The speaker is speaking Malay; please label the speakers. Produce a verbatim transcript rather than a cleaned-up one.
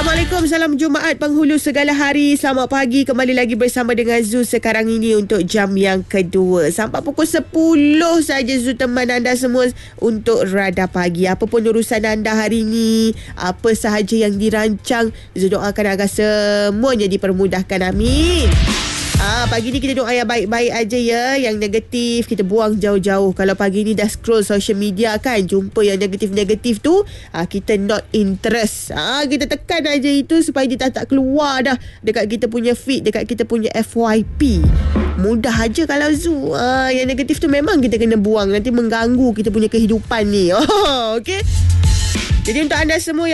Speaker 1: Assalamualaikum, salam Jumaat penghulu segala hari. Selamat pagi, kembali lagi bersama dengan Zu sekarang ini untuk jam yang kedua. Sampai pukul sepuluh saja Zu teman anda semua untuk Radar Pagi. Apa pun urusan anda hari ini, apa sahaja yang dirancang, Zu doakan agar semuanya dipermudahkan. Amin. Ah, pagi ni kita doa yang baik-baik aja ya. Yang negatif kita buang jauh-jauh. Kalau pagi ni dah scroll social media kan, jumpa yang negatif-negatif tu, ah, kita not interest. Ah, kita tekan aja itu supaya dia tak, tak keluar dah dekat kita punya feed, dekat kita punya F Y P. Mudah aja kalau Zu. Ah, yang negatif tu memang kita kena buang. Nanti mengganggu kita punya kehidupan ni. Oh, okey. Jadi untuk anda semua yang